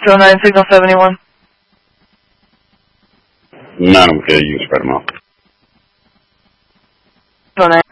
209, signal 71. None of them, you can spread them out. 209.